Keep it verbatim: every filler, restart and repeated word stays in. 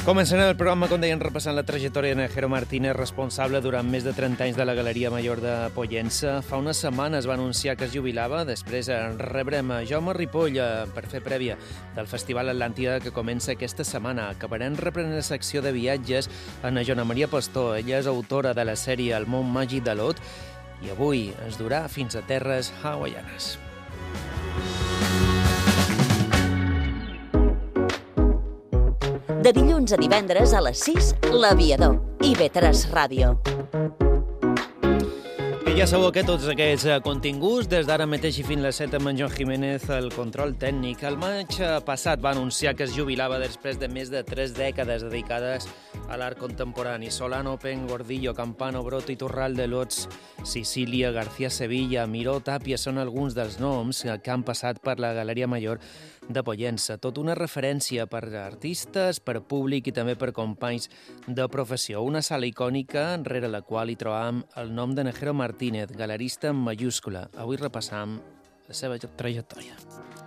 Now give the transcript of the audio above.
Començant el programa, com deien, repassant la trajectòria de Najero Martínez, responsable durant més de trenta anys de la Galeria Major de Pollença. Fa unes setmanes va anunciar que es jubilava. Després rebrem a Jaume Ripoll per fer prèvia del Festival Atlàntida que comença aquesta setmana. Acabarem reprenent la secció de viatges amb Joana Maria Pastor. Ella és autora de la sèrie El món màgic de l'Ot i avui ens durà fins a terres hawaianes. De dilluns a divendres a les sis, L'Aviador, I V tres Ràdio. I ja sabeu que tots aquests continguts, des d'ara mateix i fins a les set amb en Joan Jiménez, el control tècnic. El maig passat va anunciar que es jubilava després de més de tres dècades dedicades a l'art contemporani. Solano, Pen, Gordillo, Campano, Broto i Torral de Lots, Sicília, García Sevilla, Miró, Tàpia són alguns dels noms que han passat per la Galeria Major de Pollença. Tot una referència per artistes, per públic i també per companys de professió. Una sala icònica rere la qual hi trobam el nom de Najero Martínez, galerista en mayúscula. Avui repassam la seva trajectòria.